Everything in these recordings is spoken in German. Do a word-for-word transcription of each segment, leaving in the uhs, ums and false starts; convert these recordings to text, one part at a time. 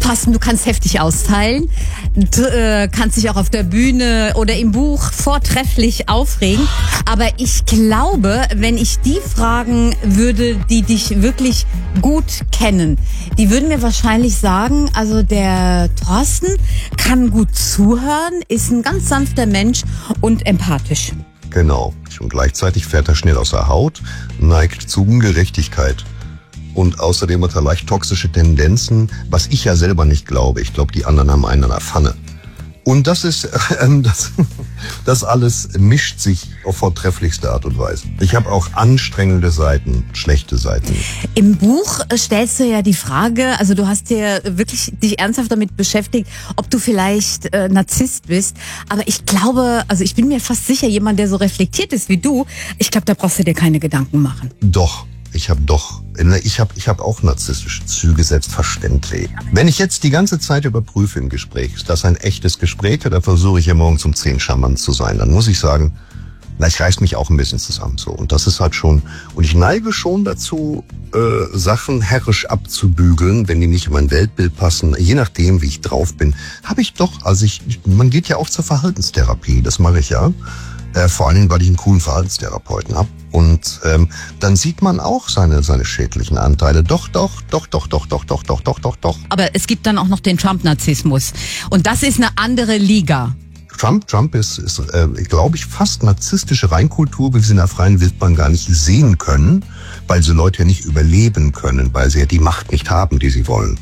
Thorsten, du kannst heftig austeilen, du äh, kannst dich auch auf der Bühne oder im Buch vortrefflich aufregen. Aber ich glaube, wenn ich die fragen würde, die dich wirklich gut kennen, die würden mir wahrscheinlich sagen, also der Thorsten kann gut zuhören, ist ein ganz sanfter Mensch und empathisch. Genau. Und gleichzeitig fährt er schnell aus der Haut, neigt zu Ungerechtigkeit. Und außerdem hat er leicht toxische Tendenzen, was ich ja selber nicht glaube. Ich glaube, die anderen haben einen an der Pfanne. Und das ist, äh, das, das alles mischt sich auf vortrefflichste Art und Weise. Ich habe auch anstrengende Seiten, schlechte Seiten. Im Buch stellst du ja die Frage, also du hast dir wirklich dich ernsthaft damit beschäftigt, ob du vielleicht äh, Narzisst bist. Aber ich glaube, also ich bin mir fast sicher, jemand, der so reflektiert ist wie du, ich glaube, da brauchst du dir keine Gedanken machen. Doch. Ich habe doch, ich habe ich hab auch narzisstische Züge, selbstverständlich. Wenn ich jetzt die ganze Zeit überprüfe im Gespräch, ist das ein echtes Gespräch oder versuche ich ja morgens um zehn charmant zu sein, dann muss ich sagen, na, ich reiß mich auch ein bisschen zusammen so. Und das ist halt schon, und ich neige schon dazu, äh, Sachen herrisch abzubügeln, wenn die nicht in mein Weltbild passen. Je nachdem, wie ich drauf bin, habe ich doch, also ich, man geht ja auch zur Verhaltenstherapie, das mache ich ja. Äh, vor allen Dingen, weil ich einen coolen Verhaltenstherapeuten habe. Und ähm, dann sieht man auch seine seine schädlichen Anteile. Doch, doch, doch, doch, doch, doch, doch, doch, doch, doch, doch. Aber es gibt dann auch noch den Trump-Narzissmus. Und das ist eine andere Liga. Trump, Trump ist, ist äh, glaube ich, fast narzisstische Reinkultur, wie wir sie in der freien Wildbahn gar nicht sehen können, weil sie Leute ja nicht überleben können, weil sie ja die Macht nicht haben, die sie wollen.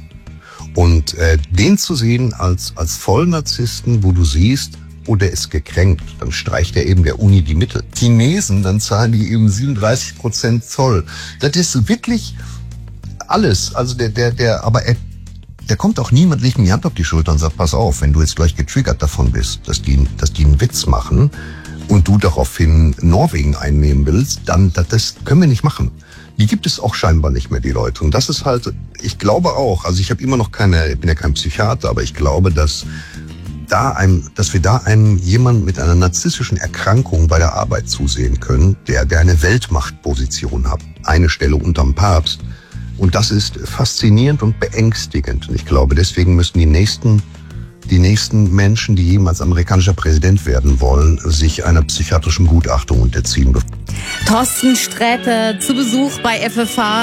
Und äh, den zu sehen als als Vollnarzissten, wo du siehst, oh, der ist gekränkt, dann streicht er eben der Uni die Mittel. Chinesen, dann zahlen die eben siebenunddreißig Prozent Zoll. Das ist wirklich alles. Also der, der, der, aber er, der kommt auch niemand, legt ihm die Hand auf die Schulter und sagt, pass auf, wenn du jetzt gleich getriggert davon bist, dass die, dass die einen Witz machen und du daraufhin Norwegen einnehmen willst, dann, das, das können wir nicht machen. Die gibt es auch scheinbar nicht mehr, die Leute. Und das ist halt, ich glaube auch, also ich habe immer noch keine, ich bin ja kein Psychiater, aber ich glaube, dass da einem, dass wir da einem jemand mit einer narzisstischen Erkrankung bei der Arbeit zusehen können, der, der eine Weltmachtposition hat, eine Stelle unterm Papst. Und das ist faszinierend und beängstigend. Und ich glaube, deswegen müssen die nächsten, die nächsten Menschen, die jemals amerikanischer Präsident werden wollen, sich einer psychiatrischen Begutachtung unterziehen. Thorsten Sträter zu Besuch bei F F H.